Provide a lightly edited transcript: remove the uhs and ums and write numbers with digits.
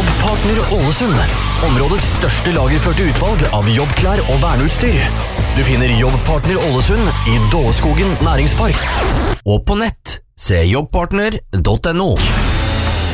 Jobbpartner Ålesund, områdets største lagerførte utvalg av jobbklær og verneutstyr. Du finner Jobbpartner Ålesund i Dåleskogen næringspark. Og på nett, se jobbpartner.no.